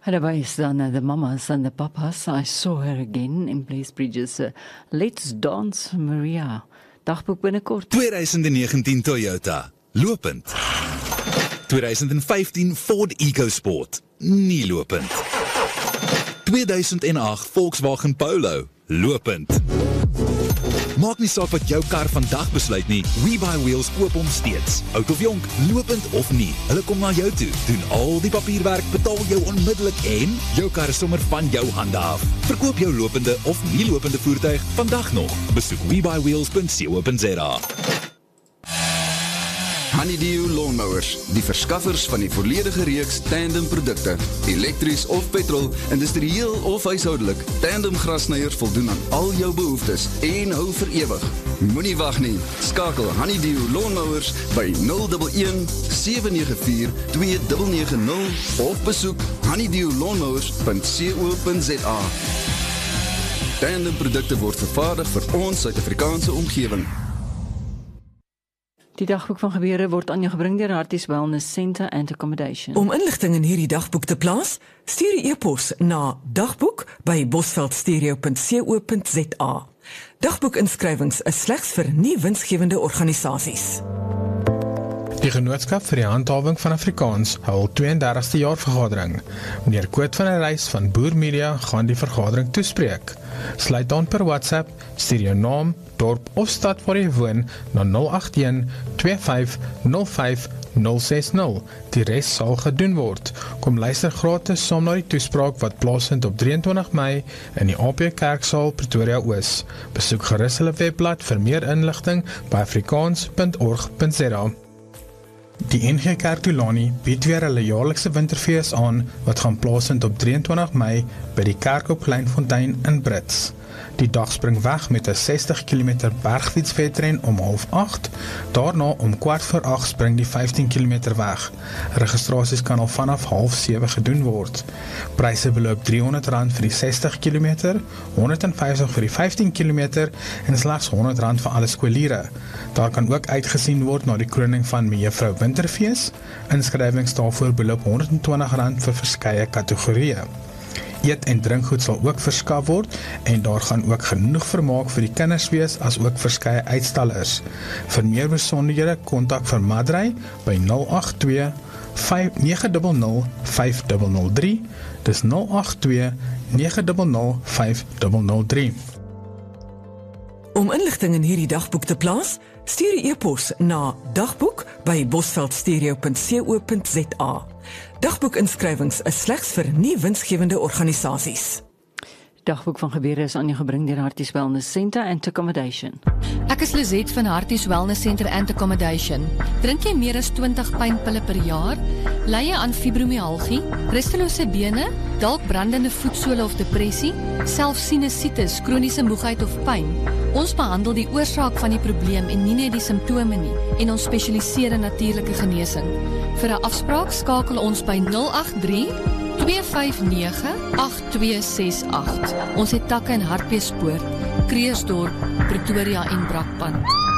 Otherwise, the mamas and the papas, I saw her again in Blaze Bridges. Let's Dance Maria. Dagboek binnekort. 2019 Toyota. Lopend. 2015 Ford EcoSport. Nie lopend. 2008 Volkswagen Polo. Lopend. Maak nie saak wat jou kar vandag besluit nie, WeBuyWheels koop hom steeds. Oud of jonk, lopend of nie, hulle kom na jou toe, doen al die papierwerk, betaal jou onmiddellik en jou kar is sommer van jou hande af. Verkoop jou lopende of nie lopende voertuig vandag nog. Besoek WeBuyWheels.co.za. Honeydew Lawnmowers, die verskaffers van die volledige reeks tandem produkte, elektries of petrol, industrieel of huishoudelik, tandem grasniers voldoen aan al jou behoeftes en hou vir ewig. Moenie wag nie, skakel Honeydew Lawnmowers by 011 794 2990 of besoek honeydewlawnmowers.co.za. Tandem produkte word vervaardig vir ons Suid-Afrikaanse omgewing. Die dagboek van gebeure word aan jou gebring deur Harties Wellness Center and Accommodation. Om inligting in hierdie dagboek te plaas, stuur 'n e-pos na dagboek@bosveldstereo.co.za. Dagboekinskrywings is slegs vir nie winsgewende organisasies. Die Genootskap vir die Handhawing van Afrikaans hou al 32ste jaar vergadering. Meneer Koot van der Reis van Boer Media gaan die vergadering toespreek. Sluit aan per WhatsApp, stuur jou naam, dorp of stad waar jy woon na 081 25 05 060. Die res sal gedoen word. Kom luister gratis saam na die toespraak wat plaasvind op 23 Mei in die AP Kerksaal Pretoria Oos. Besoek gerus hulle webblad vir meer inligting by afrikaans.org.za. Die NG Kerk Tulani bied weer hulle jaarlikse winterfees aan wat gaan plaasvind op 23 Mei by die kerk op Kleinfontein in Brits. Die dag spring weg met 'n 60 km bergfietswedren om 7:30. Daarna om 7:15 spring die 15 km weg. Registrasies kan al vanaf 6:30 gedoen word. Pryse beloop R300 vir die 60 km, R150 vir die 15 km en slegs R100 vir alle skooliere. Daar kan ook uitgesien word na die kroning van Mevrou Winterfees. Inskrywings daarvoor beloop R120 vir verskeie kategorieë. Eet en drinkgoed sal ook verskaf word en daar gaan ook genoeg vermaak vir die kinders wees as ook verskeie uitstallers. Vir meer besonderhede kontak vir Madrey by 082 900 5003. Dis 082 900 5003. Om inligting in hierdie dagboek te plaas, stuur 'n e-pos na dagboek@bosveldstereo.co.za. Dagboekinskrywings is slegs vir nie winsgewende organisasies. Dagboek van gebeure is aan jou gebring deur Harties Wellness Center and Accommodation. Ek is Lizet van Harties Wellness Center and Accommodation. Drink jy meer as 20 pynpille per jaar? Ly jy aan fibromialgie, rustelose bene, dalk brandende voetsole of depressie, selfs sinusitis, kroniese moegheid of pyn? Ons behandel die oorsaak van die probleem en nie net die simptome nie, en ons spesialiseer in natuurlike genesing. Vir 'n afspraak skakel ons by 083 259 8268. Ons het takke in Hartbeespoort, Kreersdorp, Pretoria en Brakpan.